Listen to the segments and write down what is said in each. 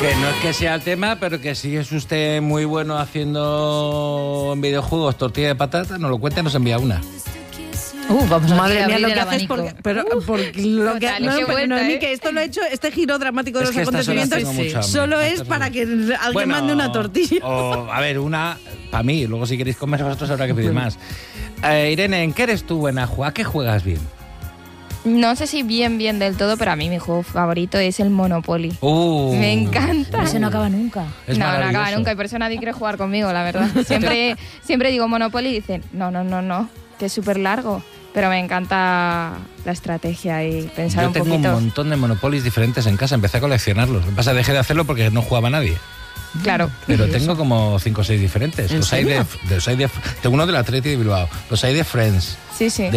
Que no es que sea el tema, pero que si es usted muy bueno haciendo en videojuegos tortilla de patata, nos lo cuenta y nos envía una. Vamos Madre mía, abrir lo el que haces abanico. porque lo que Total, no, qué pero vuelta, Noemí, ¿eh? que esto lo he hecho, este giro dramático de Es los que estas horas acontecimientos tengo mucha hambre. solo es Estas para horas. que alguien Bueno, mande una tortilla. O, a ver, una para mí, luego si queréis comer vosotros habrá que pedir más. Irene, ¿en qué eres tú buena? ¿A qué juegas bien? No sé si bien del todo, pero a mí mi juego favorito es el Monopoly. Me encanta. Ese no acaba nunca. Es no maravilloso. acaba nunca y por eso nadie quiere jugar conmigo, la verdad. Siempre digo Monopoly y dicen, no, que es súper largo. Pero me encanta la estrategia y pensar un Yo poquito. tengo un montón de Monopolies diferentes en casa, empecé a coleccionarlos. Lo que pasa, dejé de hacerlo porque no jugaba nadie. Claro. Pero tengo como 5 o 6 diferentes. ¿En serio? Tengo uno del Atleti de Bilbao, los hay de Friends. Sí. El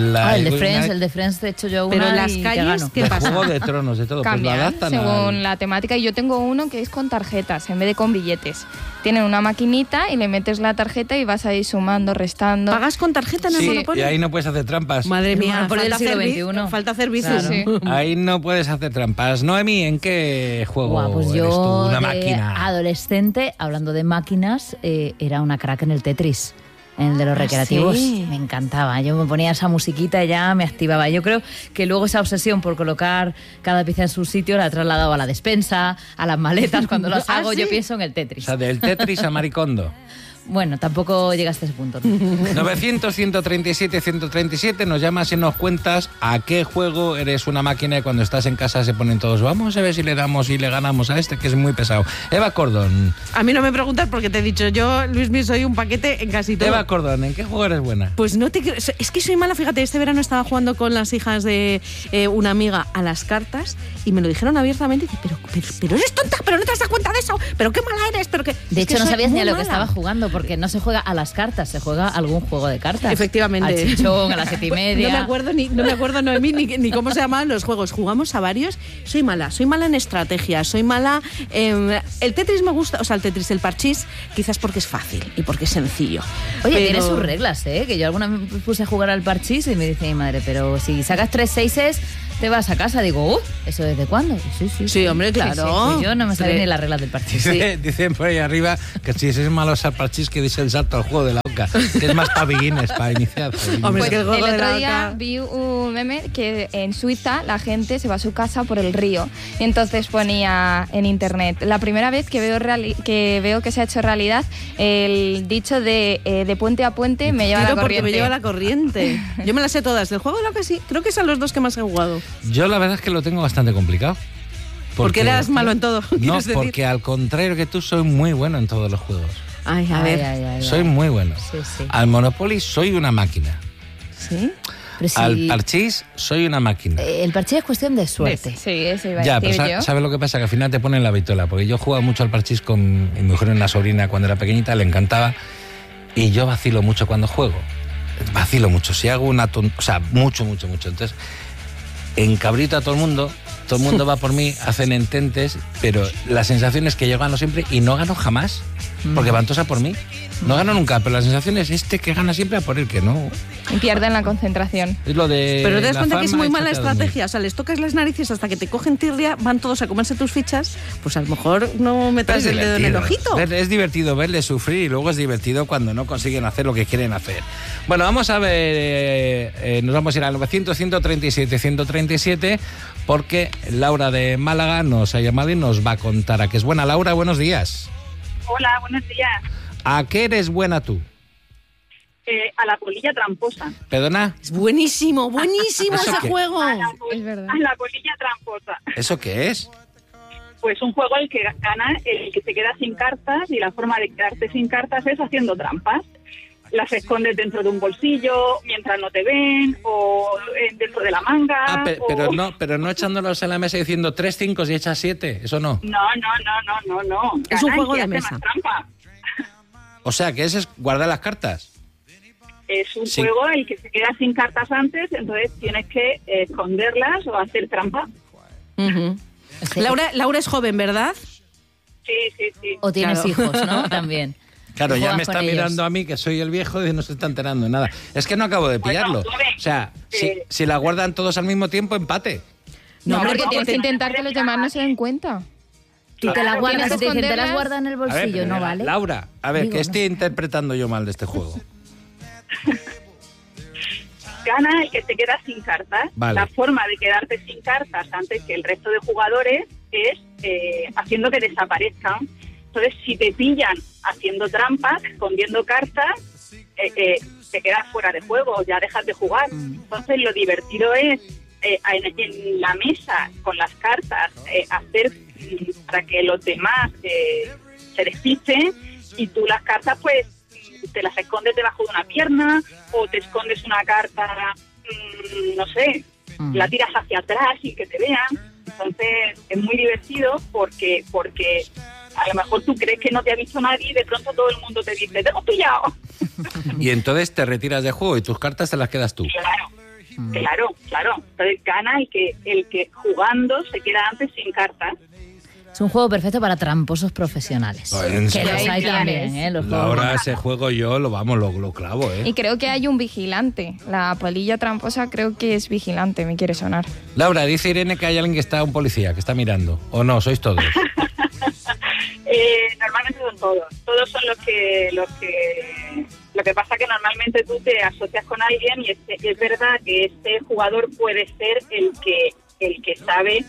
de Friends, de hecho yo una Pero en las y te calles, gano. ¿qué de pasa? Juego de Tronos, de todo. Pues lo Cambian adaptan según la temática. Y yo tengo uno que es con tarjetas en vez de con billetes. Tienen una maquinita y le metes la tarjeta y vas ahí sumando, restando. ¿Pagas con tarjeta en el Sí, Monopoly? y ahí no puedes hacer trampas. Madre El mía, Monopoly del siglo XXI. falta hacer bici. Claro. Ahí no puedes hacer trampas. Noemi, ¿en qué juego Guau, pues eres tú? yo Una de máquina. adolescente, hablando de máquinas, era una crack en el Tetris. En el de los recreativos. ¿sí? Me encantaba. Yo me ponía esa musiquita y ya me activaba. Yo creo que luego esa obsesión por colocar cada pieza en su sitio la he trasladado a la despensa, a las maletas. Cuando las ¿Ah, hago sí? yo pienso en el O Tetris. sea, del Tetris a Maricondo. Bueno, tampoco llegaste a ese punto, ¿no? 900-137-137, nos llamas y nos cuentas a qué juego eres una máquina y cuando estás en casa se ponen todos, vamos a ver si le damos y le ganamos a este que es muy pesado. Eva Cordón. A mí no me preguntas porque te he dicho yo, Luismi, soy un paquete en casi todo. Eva Cordón, ¿en qué juego eres buena? Pues no te creo. Es que soy mala, fíjate, este verano estaba jugando con las hijas de una amiga a las cartas y me lo dijeron abiertamente y dije, pero eres tonta, pero no te has dado cuenta de eso, pero qué mala eres, pero que... De es que hecho, no soy sabías ni muy a lo que mala. estaba jugando, porque no se juega a las cartas, se juega a algún juego de cartas. Efectivamente. Al chichón, a las 7:30. No me acuerdo, Noemí, ni cómo se llamaban los juegos. Jugamos a varios. Soy mala en estrategia, soy mala... el Tetris me gusta, o sea, el parchís, quizás porque es fácil y porque es sencillo. Oye, Pero- tiene sus reglas, ¿eh? Que yo alguna vez me puse a jugar al parchís y me dice mi madre, pero si sacas 3 seises, te vas a casa. Digo, ¿eso desde cuándo? Sí, hombre, claro. Y yo no me sabía Sí. ni las reglas del parchís. Dicen por ahí arriba que si es malo al parchís que dice el salto al juego de la oca, que es más para beginners, para iniciarse. Hombre, Pues es que el juego de la otro día oca- vi un meme que en Suiza la gente se va a su casa por el río. Y entonces ponía en internet, la primera vez que veo que se ha hecho realidad el dicho de puente a puente me lleva Claro, la porque corriente. me lleva la corriente. Yo me las sé todas. Del juego de la oca sí. Creo que son los dos que más he jugado. Yo la verdad es que lo tengo bastante complicado. Porque eras malo en todo. No, ¿quieres decir? porque al contrario que tú, soy muy bueno en todos los juegos. Ay, a ver. Soy muy bueno. Sí, sí. Al Monopoly soy una máquina. ¿Sí? Pero si- Al parchís soy una máquina. el parchís es cuestión de suerte. Sí, eso iba a Ya, decir pero yo. ¿sabes lo que pasa? Que al final te ponen la vitola. Porque yo jugaba mucho al parchís con mi mujer, una sobrina, cuando era pequeñita, le encantaba. Y yo vacilo mucho cuando juego. Vacilo mucho. Si hago una o sea, mucho. Entonces, encabrito a todo el mundo va por mí, hacen ententes, pero la sensación es que yo gano siempre y no gano jamás. Porque van todos a por mí. No gano nunca, pero la sensación es que gana siempre a por el que no. Y pierden la concentración. Es lo de. Pero te das la cuenta que es fama muy mala échate a dormir. estrategia. O sea, les tocas las narices hasta que te cogen tirria, van todos a comerse tus fichas. Pues a lo mejor no Pero metas es el dedo en el divertido. ojito. Es divertido verles sufrir y luego es divertido cuando no consiguen hacer lo que quieren hacer. Bueno, vamos a ver, nos vamos a ir al 900-137-137 porque Laura de Málaga nos ha llamado y nos va a contar a qué es buena. Laura, buenos días. Hola, buenos días. ¿A qué eres buena tú? A la polilla tramposa. ¿Perdona? Es buenísimo ¿Eso ese qué? juego. Es verdad. A la polilla tramposa. ¿Eso qué es? Pues un juego el que gana el que se queda sin cartas y la forma de quedarte sin cartas es haciendo trampas. Las escondes dentro de un bolsillo mientras no te ven o dentro de la manga. Ah, o... pero no echándolos en la mesa diciendo 3 5 y echas 7, eso no. No. Es un Gana el juego que de hace mesa. más trampa. O sea, que ese es guardar las cartas. Es un Sí. juego el que se queda sin cartas antes, entonces tienes que esconderlas o hacer trampa. Ujú. Sí. Laura es joven, ¿verdad? Sí. O tienes Claro. hijos, ¿no? También. Claro, Y ya juegas me está con ellos. mirando a mí, que soy el viejo, y no se está enterando de nada. Es que no acabo de pillarlo. joven, O sea, si la guardan todos al mismo tiempo, empate. No, hombre, porque no, tienes que porque- intentar que los demás no se den cuenta. Tú te las guardas, Tienes te que dicen, te las esconderlas. guardas en el A ver, bolsillo, pero, ¿no vale? Laura, a ver, Digo, ¿qué no. estoy interpretando yo mal de este juego? Gana el que se queda sin cartas. Vale. La forma de quedarte sin cartas antes que el resto de jugadores es haciendo que desaparezcan. Entonces, si te pillan haciendo trampas, escondiendo cartas, te quedas fuera de juego, ya dejas de jugar. Entonces, lo divertido es en la mesa, con las cartas, hacer para que los demás se despisten, y tú las cartas, pues, te las escondes debajo de una pierna, o te escondes una carta, no sé, la tiras hacia atrás y que te vean. Entonces, es muy divertido porque a lo mejor tú crees que no te ha visto nadie y de pronto todo el mundo te dice, ¡te hemos pillado! Y entonces te retiras de juego y tus cartas te las quedas tú. Claro. Entonces gana el que jugando se queda antes sin cartas. Es un juego perfecto para tramposos profesionales. ¿En Que serio? los hay también, los juegos. Ahora ese juego yo lo clavo, Y creo que hay un vigilante. La polilla tramposa creo que es vigilante, me quiere sonar. Laura, dice Irene que hay alguien que está, un policía, que está mirando. ¿O no? ¿Sois todos? Normalmente son todos. Todos son los que... Lo que pasa que normalmente tú te asocias con alguien y es verdad que este jugador puede ser el que sabe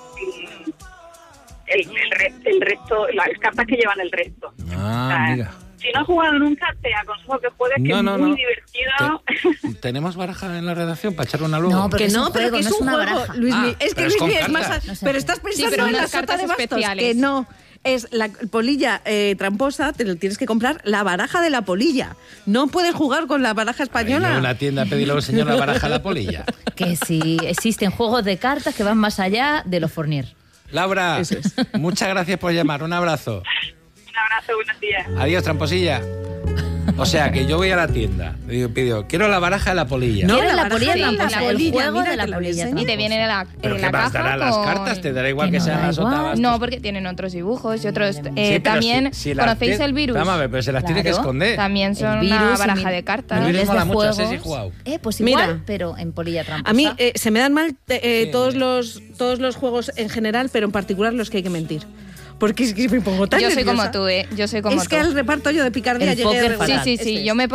el resto, las cartas que llevan el resto. Mira. Si no has jugado nunca, te aconsejo que juegues, que es muy divertido. ¿Tenemos baraja en la redacción para echar una luego? No, porque Que es un no, pero juego, que no es es un una juego, baraja. Luismi. Es que pero es con Luismi es más... cartas. No sé. Pero estás pensando pero en la unas sota cartas de bastos, especiales. que no. Es la polilla tramposa, te lo tienes que comprar la baraja de la polilla. No puedes jugar con la baraja española. En una tienda pedí luego, señor, la baraja de la polilla. Que sí, existen juegos de cartas que van más allá de los Fournier. Laura, muchas gracias por llamar. Un abrazo. Un abrazo, buenos días. Adiós, tramposilla. O sea, que yo voy a la tienda, pido, quiero la baraja de la polilla. No, ¿Quieres la baraja polilla de la tramposa? El polilla, juego mira de la que la polilla enseño. Y te viene en la, ¿Pero en qué la más caja dará las con- cartas? ¿Te dará igual Que que no sean da las igual. otras? No, porque tienen otros dibujos y otros... Sí, pero también, si las ¿conocéis tie- el virus? Vamos a ver, pero se las tiene que Claro. esconder. También son El virus, una baraja mira, de cartas. El virus miles de mola mucho, ese juegos. sí he jugado. Pues igual, Mira. pero en polilla tramposa. A mí se me dan mal todos los juegos en general, pero en particular los que hay que mentir. Porque es que me pongo tan Yo soy como nerviosa. tú, ¿eh? Yo soy como Es tú. que al reparto yo de picardía El llegué póker regular. fatal. Sí, Este es. yo me